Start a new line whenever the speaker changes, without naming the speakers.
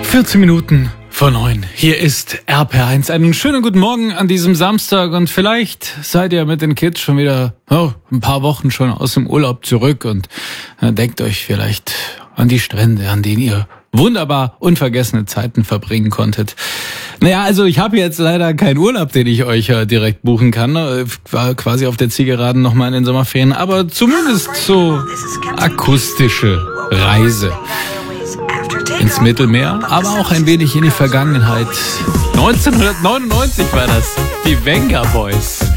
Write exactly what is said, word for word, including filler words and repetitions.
vierzehn Minuten vor neun. Hier ist R P R eins. Einen schönen guten Morgen an diesem Samstag und vielleicht seid ihr mit den Kids schon wieder oh, ein paar Wochen schon aus dem Urlaub zurück und äh, denkt euch vielleicht an die Strände, an denen ihr wunderbar unvergessene Zeiten verbringen konntet. Naja, also ich habe jetzt leider keinen Urlaub, den ich euch äh, direkt buchen kann. Ich war quasi auf der Zielgeraden nochmal in den Sommerferien, aber zumindest so akustische Reise ins Mittelmeer, aber auch ein wenig in die Vergangenheit. neunzehnhundertneunundneunzig war das, die Venga Boys.